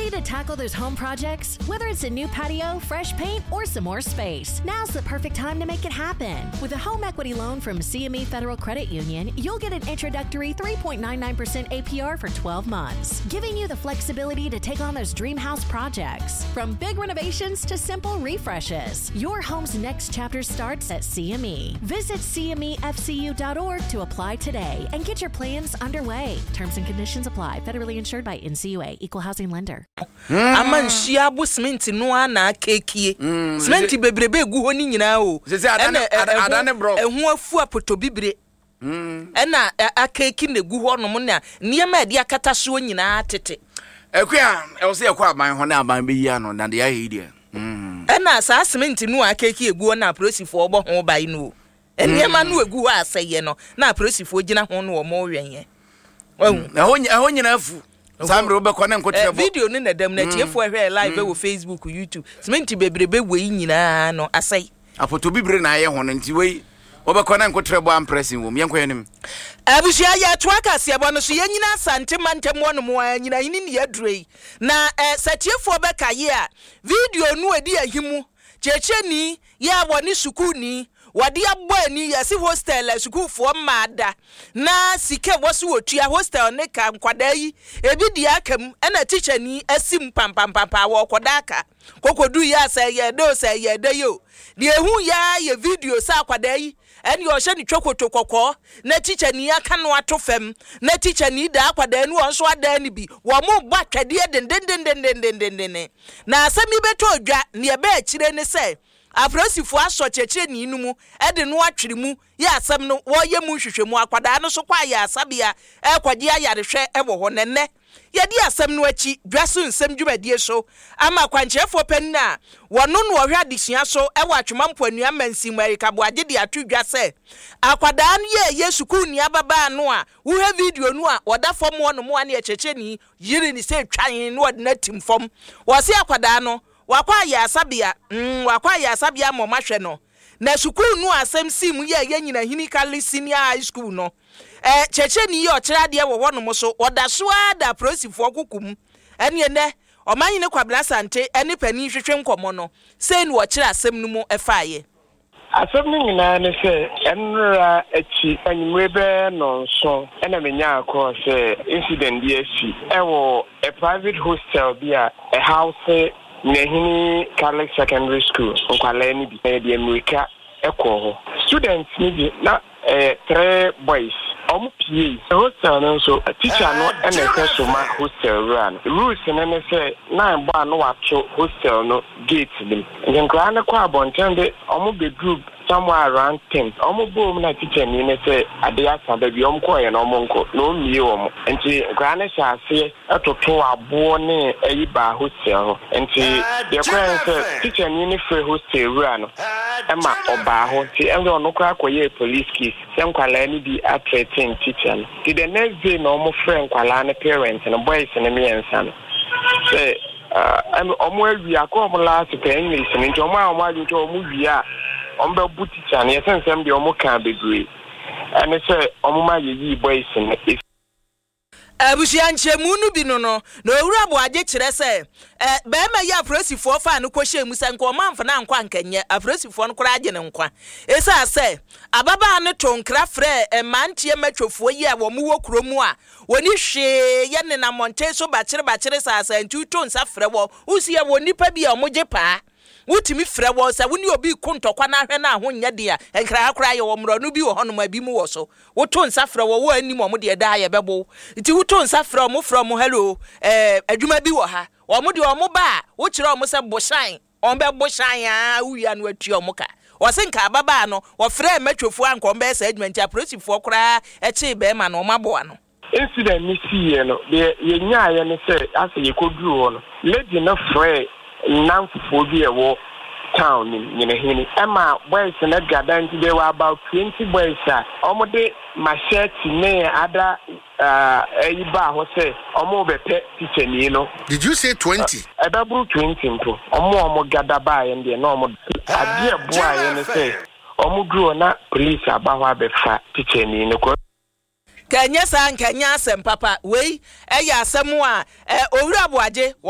Ready to tackle those home projects? Whether it's a new patio, fresh paint, or some more space, now's the perfect time to make it happen. With a home equity loan from CME Federal Credit Union, you'll get an introductory 3.99% APR for 12 months, giving you the flexibility to take on those dream house projects. From big renovations to simple refreshes, your home's next chapter starts at CME. Visit CMEFCU.org to apply today and get your plans underway. Terms and conditions apply. Federally insured by NCUA. Equal housing lender. Amanshia bu cement no ana kekie. Cement bebrebe gu ho ni nyina o. Adane bro. Ehu afu apoto bibire. Ena akeki ne gu ho no mo na niema ade akata so nyina tete. Ekwa e se ekwa aban ho na aban be yi ano na de ayi de. Ena sa cement no akeki egu na prosifo obo ho bai no. Niema no egu aseye no na prosifo gina ho no o mo wenye. Ehon nyina afu. Samre obekọ na nkotrebo video ni na dem na tiefo hwe live wo Facebook YouTube cement bebrebe we nyina no asai apoto bibire na aye ho nti we obekọ na nkotrebo ampressing wo yenkwanim abusia ya twaka se abo no so ye nyina asante mantem wono mo nyina hini ne yadrei na satiefo beka ye a video nu edi ahimu checheni ya woni sukuni wadi abani yesi hostel sukufo mada na sike wosu otua hostel ne ka nkwada yi ebi di akam na teacher ni asim pampampampa wo kodaka kokodu ya say ye do say ye de yo de ehu ya ye video sa kwada yi eni o hye ni twokoto kokko na teacher ni aka no atofam na teacher ni da kwada ni won so ada ni bi wo mo gba twade den na asemi beto odwa ne ebe akire ne say Afrosifo aso cheche ni inumu ede no atwere mu ya asem no wo ye mu hwehwemu akwada no so kwa ya asabia kwagye ayarehwe ewo ho nenne ye di asem no achi dwaso nsem dwumadie so ama kwanchefo panna wono no wo hwa adesua so ewo atwemampo anua mansi America bo agye di atwedwa se akwada no ye yesuku ni ababa no a wo ha video no a woda fom wono mo ane cheche ni yiri ni se twan no wode na timfom wo se akwada no wakwa ya asabia mo mahwe no na sukuu no asem sim ye nyina hinikali senior high school no cheche ni ye okira de wo wono mo so oda so ada prosifo kokum ene ne omanyi ne kwabla sante ene pani hwehwe nkomo no sei ni okira asem no mu efaaye asem ni nyina ne se enra achi anyimrebe no so ena menya akọ se incident di asi ewo a private hostel bia a house Nehini Catholic Secondary School, Okwale ni bi the America ekwo. Students ni bi na 3 boys. Omu PA. Hostel no so teacher no ene so ma hostel run. Rules na say na gba no wato hostel no gate dim. Ngenkra na kwa abontende omu be group somewhere around 10. Omu boom na teacher ni ne say ade asaba bi omu koye na omu nko. No mie omu. Enti nkra na sha ase atoto abo ne eyiba hostel. Enti de kwa say teacher ni ne free hostel run. Ema oba ho. Ti endo no kwa koye police case. Sem kwala ni bi atreating teacher. Ti the next day no omu friend kwala ne parents and boys ne me ensan. Say omu awi akomo last pe English nti omu a omu aju to omu wi a ombe bu teacher na yesensem de omu kan begree ene say omu ma yeyi boys ne abusia nchemu nu bi no na owura bo agye kire se be ma ya afrosifo fa no kohye mu se nko omamfa na nkwa nkanye afrosifo no kora agye ne nkwa esa se ababa ne tonkra frɛ mantie matwofo yi a wo mu wokuro mu a woni hwe ye ne na monte so bakire sasa ntu to nsa frɛ wo usi ye woni pa bi a omugye pa wutimi frɛ wo sa woni obi kontokwa na hwɛ na ho nya de a enkra akora ye wo mro no bi wo hono ma bi mu wo so woto nsa frɛ wo anim omo de da ye bebo nti woto nsa frɛ mo from hello adwuma bi wo ha omo de omo ba wo kire omo se boshan ombe boshan a uya no atu omo ka wosenka ababa no wo frɛ matwofo anko ombe sa adwuma nti aprosifo kora eche be ma no maboa no incident ni see no de ye nya ye ne se ase ye koduru ho no lady na frɛ nanfo bi ewo town ni hini ema boys na gada nti they were about 20 boys omode machete ne ada eyiba ho se omo bepe teacher ni no. Did you say 20? Ebabru 20 mpo omo gada ba ye ndie no omo ade eboa ye ne se omo duro na police aba ho abefa teacher ni no kanya san kanya asem papa wei eya asem a owura boaje